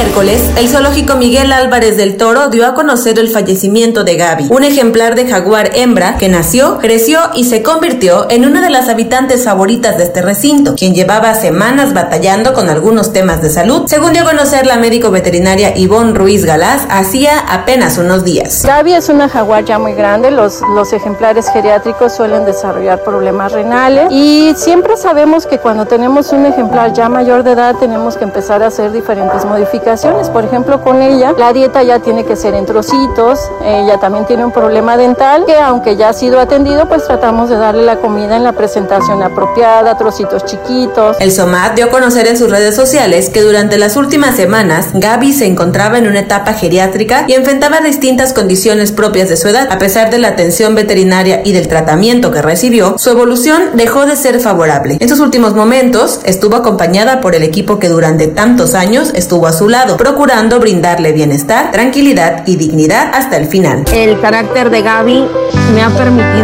miércoles, el zoológico Miguel Álvarez del Toro dio a conocer el fallecimiento de Gaby, un ejemplar de jaguar hembra que nació, creció y se convirtió en una de las habitantes favoritas de este recinto, quien llevaba semanas batallando con algunos temas de salud, según dio a conocer la médico veterinaria Ivonne Ruiz Galaz hacía apenas unos días. Gaby es una jaguar ya muy grande, los ejemplares geriátricos suelen desarrollar problemas renales y siempre sabemos que cuando tenemos un ejemplar ya mayor de edad tenemos que empezar a hacer diferentes modificaciones. Por ejemplo, con ella la dieta ya tiene que ser en trocitos, ella también tiene un problema dental que aunque ya ha sido atendido, pues tratamos de darle la comida en la presentación apropiada, trocitos chiquitos. El SOMAT dio a conocer en sus redes sociales que durante las últimas semanas Gaby se encontraba en una etapa geriátrica y enfrentaba distintas condiciones propias de su edad. A pesar de la atención veterinaria y del tratamiento que recibió, su evolución dejó de ser favorable. En sus últimos momentos estuvo acompañada por el equipo que durante tantos años estuvo a su lado, procurando brindarle bienestar, tranquilidad y dignidad hasta el final. El carácter de Gaby me ha permitido